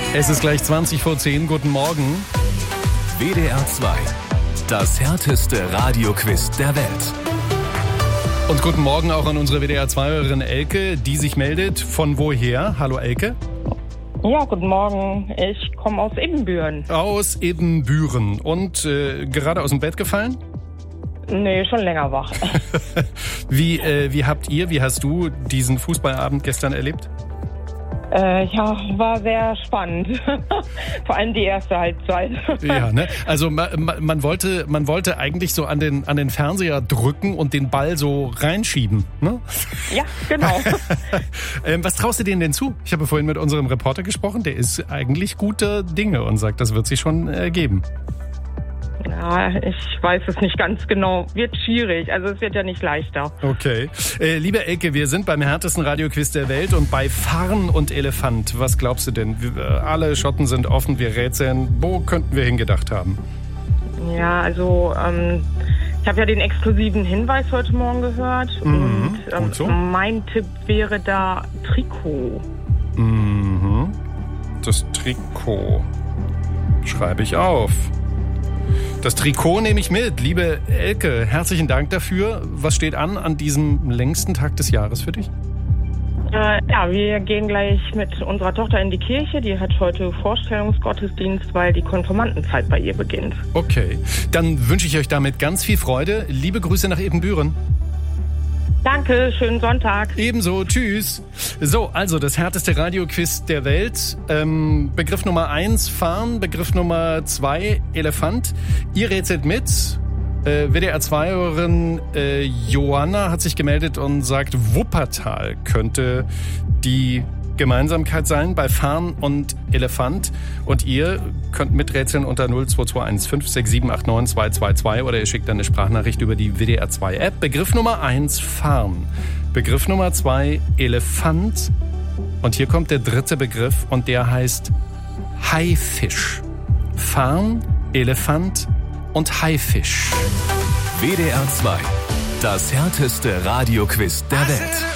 Es ist gleich 20 vor 10. Guten Morgen. WDR 2. Das härteste Radioquiz der Welt. Und guten Morgen auch an unsere WDR 2-Hörerin Elke, die sich meldet. Von woher? Hallo Elke. Ja, guten Morgen. Ich komme aus Ibbenbüren. Aus Ibbenbüren. Und gerade aus dem Bett gefallen? Nee, schon länger wach. Wie hast du diesen Fußballabend gestern erlebt? Ja, war sehr spannend. Vor allem die erste Halbzeit. Ja, ne? Also man wollte eigentlich so an den Fernseher drücken und den Ball so reinschieben, ne? Ja, genau. Was traust du denen denn zu? Ich habe vorhin mit unserem Reporter gesprochen, der ist eigentlich guter Dinge und sagt, das wird sich schon geben. Ja, ich weiß es nicht ganz genau. Wird schwierig, also es wird ja nicht leichter. Okay. Liebe Elke, wir sind beim härtesten Radioquiz der Welt und bei Farn und Elefant. Was glaubst du denn? Alle Schotten sind offen, wir rätseln. Wo könnten wir hingedacht haben? Ja, also ich habe ja den exklusiven Hinweis heute Morgen gehört. Und so. Mein Tipp wäre da Trikot. Mhm. Das Trikot. Schreibe ich auf. Das Trikot nehme ich mit. Liebe Elke, herzlichen Dank dafür. Was steht an diesem längsten Tag des Jahres für dich? Ja, wir gehen gleich mit unserer Tochter in die Kirche. Die hat heute Vorstellungsgottesdienst, weil die Konfirmandenzeit bei ihr beginnt. Okay, dann wünsche ich euch damit ganz viel Freude. Liebe Grüße nach Ibbenbüren. Danke, schönen Sonntag. Ebenso, tschüss. So, also das härteste Radioquiz der Welt. Begriff Nummer 1, Farn. Begriff Nummer 2, Elefant. Ihr rätselt mit. WDR 2-Hörerin Johanna hat sich gemeldet und sagt, Wuppertal könnte die Gemeinsamkeit sein bei Farn und Elefant. Und ihr könnt miträtseln unter 02215 567 89222 oder ihr schickt dann eine Sprachnachricht über die WDR 2 App. Begriff Nummer 1, Farn. Begriff Nummer 2, Elefant. Und hier kommt der dritte Begriff und der heißt Haifisch. Farn, Elefant und Haifisch. WDR 2. Das härteste Radioquiz der Welt.